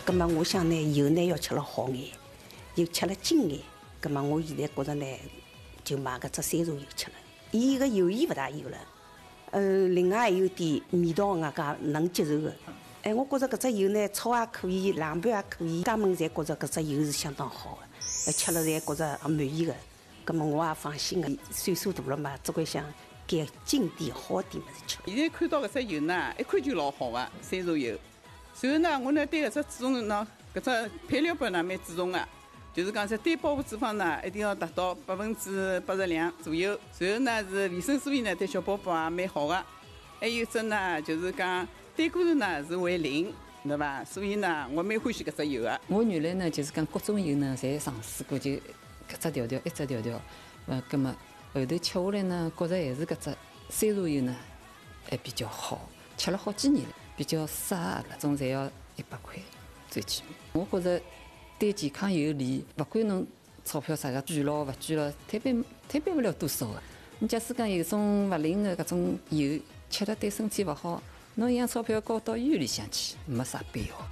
葛么我想呢，油呢要吃了好眼，又吃了精眼。葛么我现在觉着呢，就买搿只山茶油吃了。伊个油盐勿大有了，另外还有点味道，我讲能接受的。我觉着搿只油呢，炒也可以，凉拌也可以，家们侪觉着搿只油是相当好的，吃了侪觉着满意的。葛么我也放心的，岁数大了嘛，只管想改进点好点么子吃。 现在看到搿只油呢，一看就老好的山茶油。然后呢，我呢对搿只注重呢，搿只配料表呢蛮注重的，就是讲在单饱和脂肪呢一定要达到82%左右。然后呢是维生素 E 呢对小宝宝也蛮好的。还有一只呢就是讲胆固醇呢是为0，对伐？所以呢我蛮欢喜搿只油的。 我原来呢就是讲各种油呢侪尝试过，就搿只调调一只调调，葛么后头吃下来呢，觉着还是搿只山茶油呢还比较好，吃了好几年了。比较沙那种侪要100块最起码。我觉着对健康有利，勿管侬钞票啥个捐了勿捐了，推背不了多少的。你假使讲有种勿灵的搿种油，吃了对身体勿好，侬一样钞票交到医院里向去，没啥必要。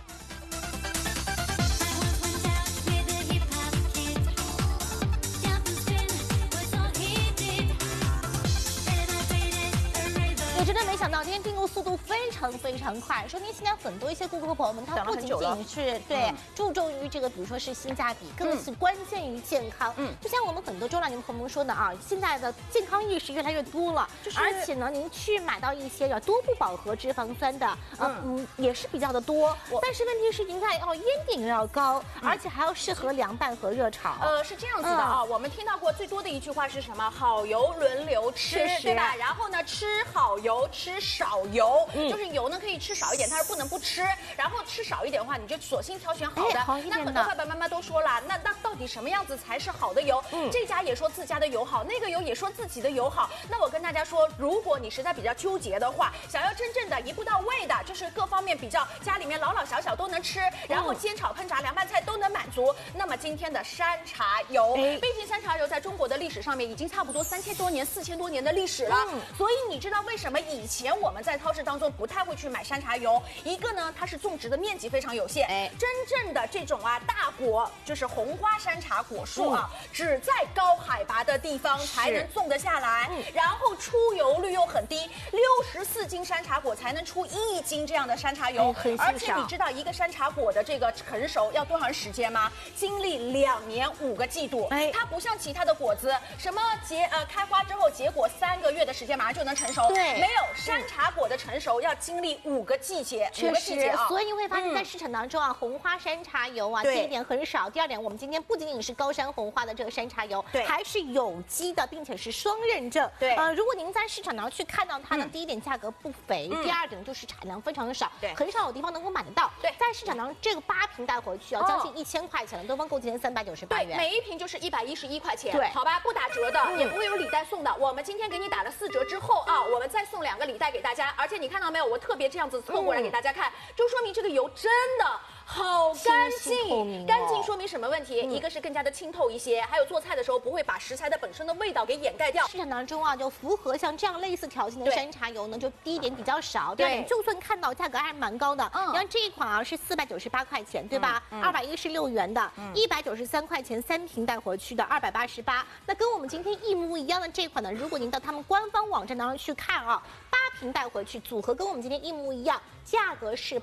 我真的没想到，今天订购速度非常快，说明现在很多一些顾客朋友们，他不仅仅是对注重于这个，比如说是性价比，更是关键于健康。就像我们很多中老年朋友们说的啊，现在的健康意识越来越多了，而且呢，您去买到一些多不饱和脂肪酸的，也是比较的多。但是问题是，您看烟点又要高，而且还要适合凉拌和热炒。 是这样子的啊，我们听到过最多的一句话是什么？好油轮流吃，对吧？然后呢，吃好油，吃少油，就是油呢可以吃少一点，但是不能不吃。然后吃少一点的话，你就索性挑选好的。那很多爸爸妈妈都说了，那到底什么样子才是好的油？这家也说自家的油好，那个油也说自己的油好。那我跟大家说，如果你实在比较纠结的话，想要真正的一步到位的，就是各方面比较家里面老老小小都能吃，然后煎炒烹炸凉拌菜都能满足，那么今天的山茶油，毕竟山茶油在中国的历史上面已经差不多3000多年、4000多年的历史了。所以你知道为什么以前我们在超市当中不太会去买山茶油？一个呢，它是种植的面积非常有限，真正的这种大果就是红花山茶果树只在高海拔的地方才能种得下来，然后出油率又很低，64斤山茶果才能出1斤这样的山茶油，而且你知道一个山茶果的这个成熟要多长时间吗？经历2年5个季度，它不像其他的果子，什么开花之后结果3个月的时间马上就能成熟，没有山茶果的成熟要经历5个季节， 确实，所以你会发现在市场当中红花山茶油第一点很少，第二点我们今天不仅仅是高山红花的这个山茶油，还是有机的，并且是双认证。如果您在市场上去看到它呢，第一点价格不菲，第二点就是产量非常的少，很少有地方能够买得到。在市场上这个8瓶带回去将近1000块钱了，东方购今天398元， 每一瓶就是111块钱，好吧，不打折的，也不会有礼袋送的。我们今天给你打了4折之后我们再送2个礼袋给大家，而且你看到没有，我特别这样子凑过来给大家看，就说明这个油真的好干净，干净说明什么问题？一个是更加的清透一些，还有做菜的时候不会把食材的本身的味道给掩盖掉。 市场当中就符合像这样类似条件的山茶油呢，就第一点比较少，第二点就算看到价格还是蛮高的。你看这一款是498块钱，对吧？216元的，193块钱3瓶带回去的288。那跟我们今天一模一样的这款呢，如果您到他们官方网站当中去看8瓶带回去，组合跟我们今天一模一样，价格是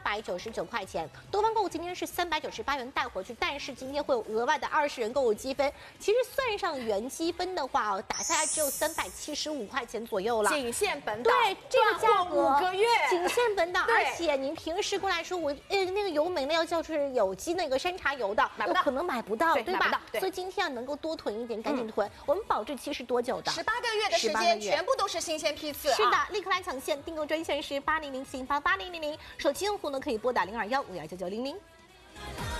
899块钱。东方购物今天是398元带回去，但是今天会有额外的20元购物积分。其实算上原积分的话打下来只有375块钱左右了， 仅限本岛。 对，这个价格 5个月， 仅限本岛。而且您平时过来说，我那个油没了，要就是有机那个山茶油的， 买不到， 可能买不到，对吧？所以今天能够多囤一点，赶紧囤。我们保质期是多久的 ？18个月的时间，全部都是新鲜批次。 是的，立刻来抢现，订购专线是8007888000，手机用户呢可以拨打0215199900。